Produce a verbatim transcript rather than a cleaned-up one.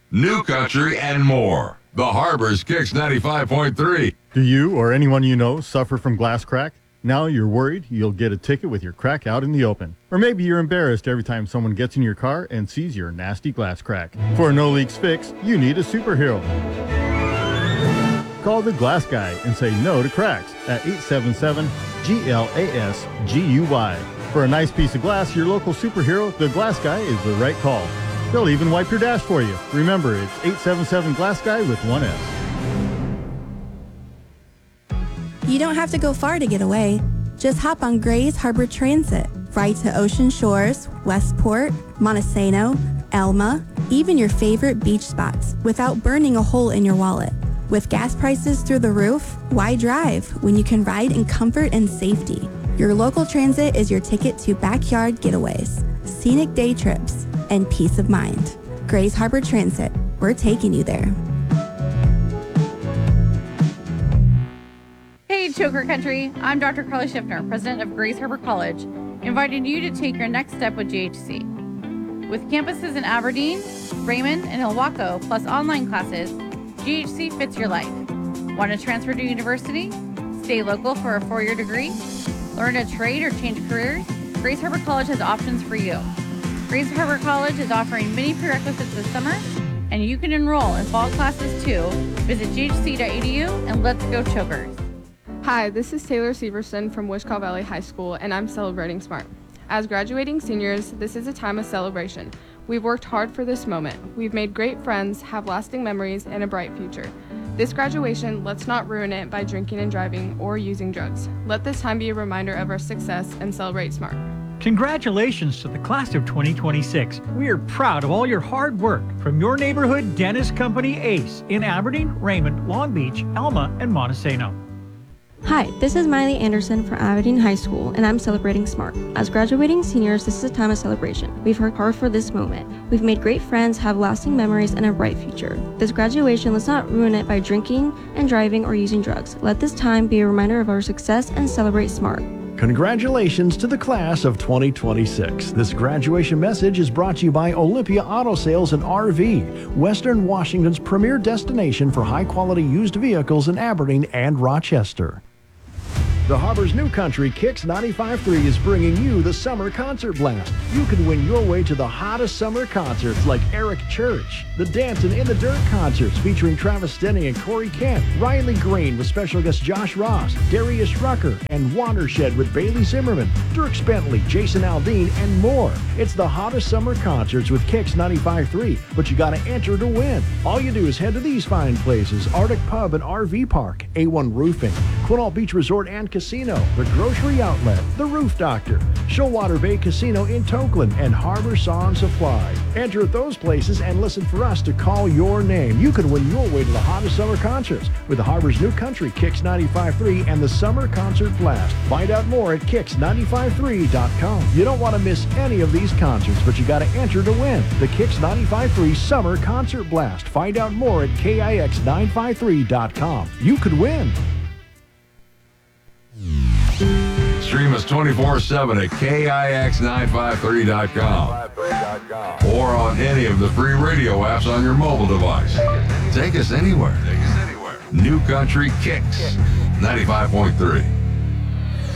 New Country, and more. The Harbor's Kicks ninety-five point three. Do you or anyone you know suffer from glass crack? Now you're worried you'll get a ticket with your crack out in the open. Or maybe you're embarrassed every time someone gets in your car and sees your nasty glass crack. For a no leaks fix, you need a superhero. Call the Glass Guy and say no to cracks at eight seven seven G L A S G U Y. For a nice piece of glass, your local superhero, the Glass Guy, is the right call. They'll even wipe your dash for you. Remember, it's eight seven seven Glass Guy with one S. You don't have to go far to get away. Just hop on Grays Harbor Transit. Right to Ocean Shores, Westport, Montesano, Elma, even your favorite beach spots without burning a hole in your wallet. With gas prices through the roof, why drive when you can ride in comfort and safety? Your local transit is your ticket to backyard getaways, scenic day trips, and peace of mind. Grays Harbor Transit. We're taking you there. Hey, Choker Country. I'm Doctor Carly Schiffner, president of Grays Harbor College, inviting you to take your next step with G H C. With campuses in Aberdeen, Raymond, and Ilwaco, plus online classes, G H C fits your life. Want to transfer to university? Stay local for a four-year degree? Learn a trade or change careers? Grays Harbor College has options for you. Grays Harbor College is offering many prerequisites this summer, and you can enroll in fall classes too. Visit G H C dot E D U and let's go Chokers. Hi, this is Taylor Severson from Wishkall Valley High School, and I'm celebrating SMART. As graduating seniors, this is a time of celebration. We've worked hard for this moment. We've made great friends, have lasting memories, and a bright future. This graduation, let's not ruin it by drinking and driving or using drugs. Let this time be a reminder of our success and celebrate SMART. Congratulations to the class of twenty twenty-six. We are proud of all your hard work from your neighborhood dentist company ACE in Aberdeen, Raymond, Long Beach, Elma, and Montesano. Hi, this is Miley Anderson from Aberdeen High School, and I'm celebrating SMART. As graduating seniors, this is a time of celebration. We've worked hard for this moment. We've made great friends, have lasting memories, and a bright future. This graduation, let's not ruin it by drinking and driving or using drugs. Let this time be a reminder of our success and celebrate SMART. Congratulations to the class of twenty twenty-six. This graduation message is brought to you by Olympia Auto Sales and R V, Western Washington's premier destination for high-quality used vehicles in Aberdeen and Rochester. The Harbor's New Country Kicks ninety-five point three is bringing you the Summer Concert Blast. You can win your way to the hottest summer concerts like Eric Church, the Dancing in the Dirt concerts featuring Travis Denny and Corey Kent, Riley Green with special guest Josh Ross, Darius Rucker, and Watershed with Bailey Zimmerman, Dierks Bentley, Jason Aldean, and more. It's the hottest summer concerts with Kicks ninety-five point three, but you gotta enter to win. All you do is head to these fine places: Arctic Pub and R V Park, A one Roofing, Quinault Beach Resort and Casino, the Grocery Outlet, the Roof Doctor, Showwater Bay Casino in Tokeland, and Harbor Saw and Supply. Enter at those places and listen for us to call your name. You can win your way to the hottest summer concerts with the Harbor's New Country Kicks ninety-five point three and the Summer Concert Blast. Find out more at kicks ninety-five three dot com. You don't want to miss any of these concerts, but you got to enter to win the Kicks ninety-five point three Summer Concert Blast. Find out more at kix nine five three dot com. You could win. Stream us twenty-four seven at K I X nine five three dot com or on any of the free radio apps on your mobile device. Take us anywhere. Take us anywhere. New Country Kicks ninety-five point three.